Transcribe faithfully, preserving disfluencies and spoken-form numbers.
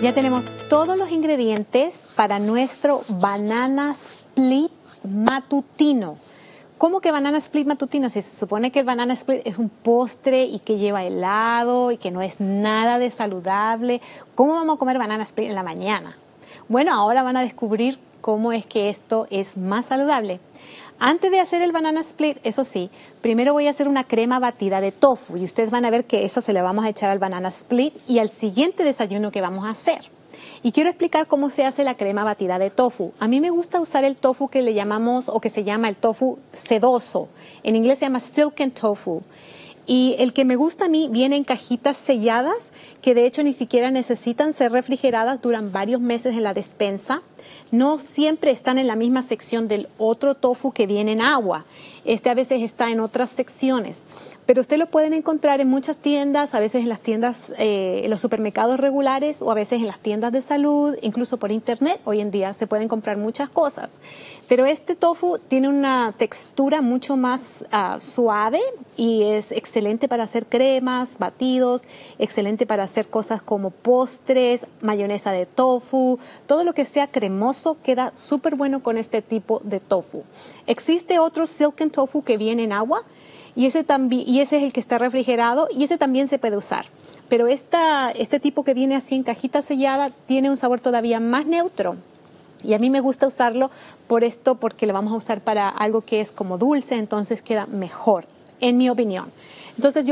Ya tenemos todos los ingredientes para nuestro banana split matutino. ¿Cómo que banana split matutino? Si se supone que el banana split es un postre y que lleva helado y que no es nada de saludable, ¿cómo vamos a comer banana split en la mañana? Bueno, ahora van a descubrir cómo es que esto es más saludable. Antes de hacer el banana split, eso sí, primero voy a hacer una crema batida de tofu y ustedes van a ver que eso se le vamos a echar al banana split y al siguiente desayuno que vamos a hacer. Y quiero explicar cómo se hace la crema batida de tofu. A mí me gusta usar el tofu que le llamamos o que se llama el tofu sedoso. En inglés se llama silken tofu. Y el que me gusta a mí viene en cajitas selladas, que de hecho ni siquiera necesitan ser refrigeradas, duran varios meses en la despensa. No siempre están en la misma sección del otro tofu que viene en agua. Este a veces está en otras secciones. Pero usted lo pueden encontrar en muchas tiendas, a veces en las tiendas, eh, en los supermercados regulares o a veces en las tiendas de salud, incluso por internet. Hoy en día se pueden comprar muchas cosas. Pero este tofu tiene una textura mucho más uh, suave y es excelente para hacer cremas, batidos, excelente para hacer cosas como postres, mayonesa de tofu. Todo lo que sea cremoso queda súper bueno con este tipo de tofu. Existe otro silken tofu que viene en agua. Y ese, también, y ese es el que está refrigerado y ese también se puede usar. Pero esta, este tipo que viene así en cajita sellada tiene un sabor todavía más neutro. Y a mí me gusta usarlo por esto, porque lo vamos a usar para algo que es como dulce, entonces queda mejor, en mi opinión. Entonces yo